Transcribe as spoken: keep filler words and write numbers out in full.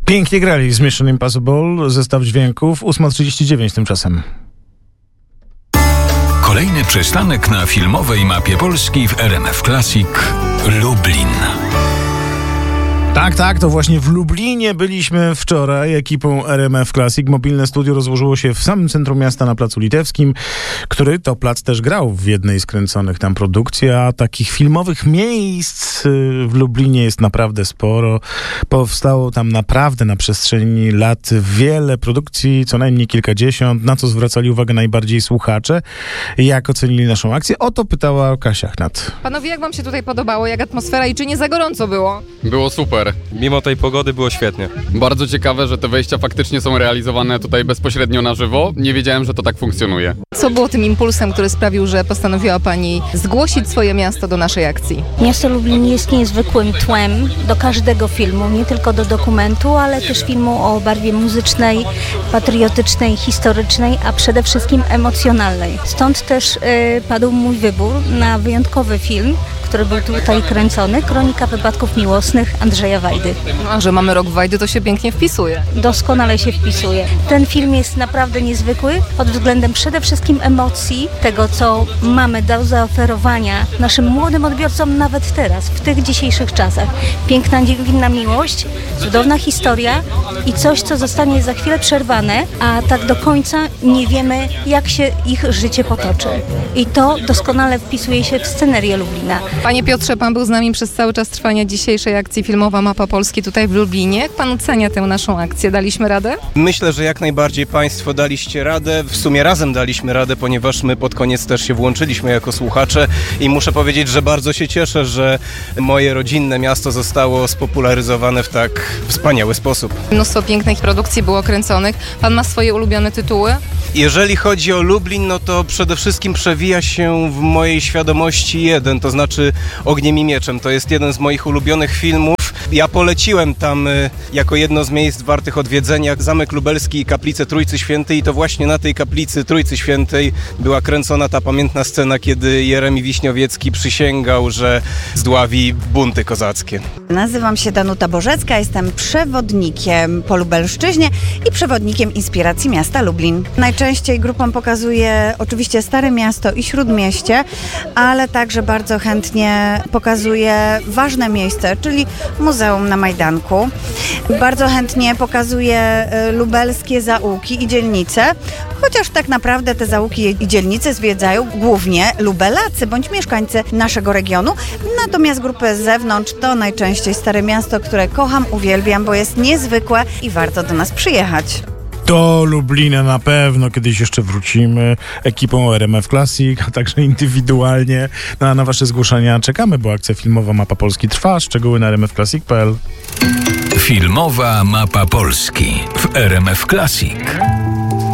Pięknie grali z Mission Impossible, zestaw dźwięków, ósma trzydzieści dziewięć tymczasem. Kolejny przystanek na filmowej mapie Polski w R M F Classic Lublin. Tak, tak, to właśnie w Lublinie byliśmy wczoraj ekipą R M F Classic. Mobilne studio rozłożyło się w samym centrum miasta na Placu Litewskim, który to plac też grał w jednej z kręconych tam produkcji, a takich filmowych miejsc w Lublinie jest naprawdę sporo. Powstało tam naprawdę na przestrzeni lat wiele produkcji, co najmniej kilkadziesiąt, na co zwracali uwagę najbardziej słuchacze. Jak ocenili naszą akcję? O to pytała Kasia Chnat. Panowie, jak wam się tutaj podobało? Jak atmosfera i czy nie za gorąco było? Było super. Mimo tej pogody było świetnie. Bardzo ciekawe, że te wejścia faktycznie są realizowane tutaj bezpośrednio na żywo. Nie wiedziałem, że to tak funkcjonuje. Co było tym impulsem, który sprawił, że postanowiła pani zgłosić swoje miasto do naszej akcji? Miasto Lublin jest niezwykłym tłem do każdego filmu, nie tylko do dokumentu, ale też filmu o barwie muzycznej, patriotycznej, historycznej, a przede wszystkim emocjonalnej. Stąd też y, padł mój wybór na wyjątkowy film, który był tutaj kręcony, Kronika wypadków miłosnych Andrzeja Wajdy. A że mamy rok Wajdy, to się pięknie wpisuje. Doskonale się wpisuje. Ten film jest naprawdę niezwykły pod względem przede wszystkim emocji, tego co mamy do zaoferowania naszym młodym odbiorcom nawet teraz, w tych dzisiejszych czasach. Piękna, niewinna miłość, cudowna historia i coś, co zostanie za chwilę przerwane, a tak do końca nie wiemy, jak się ich życie potoczy. I to doskonale wpisuje się w scenerię Lublina. Panie Piotrze, pan był z nami przez cały czas trwania dzisiejszej akcji Filmowa Mapa Polski tutaj w Lublinie. Jak pan ocenia tę naszą akcję? Daliśmy radę? Myślę, że jak najbardziej Państwo daliście radę. W sumie razem daliśmy radę, ponieważ my pod koniec też się włączyliśmy jako słuchacze i muszę powiedzieć, że bardzo się cieszę, że moje rodzinne miasto zostało spopularyzowane w tak wspaniały sposób. Mnóstwo pięknych produkcji było kręconych. Pan ma swoje ulubione tytuły? Jeżeli chodzi o Lublin, no to przede wszystkim przewija się w mojej świadomości jeden, to znaczy Ogniem i Mieczem. To jest jeden z moich ulubionych filmów. Ja poleciłem tam y, jako jedno z miejsc wartych odwiedzenia Zamek Lubelski i Kaplicę Trójcy Świętej i to właśnie na tej Kaplicy Trójcy Świętej była kręcona ta pamiętna scena, kiedy Jeremi Wiśniowiecki przysięgał, że zdławi bunty kozackie. Nazywam się Danuta Bożecka, jestem przewodnikiem po Lubelszczyźnie i przewodnikiem Inspiracji Miasta Lublin. Najczęściej grupą pokazuję oczywiście Stare Miasto i Śródmieście, ale także bardzo chętnie pokazuję ważne miejsce, czyli Muzeum na Majdanku. Bardzo chętnie pokazuję lubelskie zaułki i dzielnice, chociaż tak naprawdę te zaułki i dzielnice zwiedzają głównie lubelacy bądź mieszkańcy naszego regionu. Natomiast grupy z zewnątrz to najczęściej Stare Miasto, które kocham, uwielbiam, bo jest niezwykłe i warto do nas przyjechać. Do Lublina na pewno kiedyś jeszcze wrócimy ekipą R M F Classic, a także indywidualnie. Na, na wasze zgłoszenia czekamy, bo akcja Filmowa Mapa Polski trwa. Szczegóły na r m f classic kropka p l. Filmowa Mapa Polski w R M F Classic.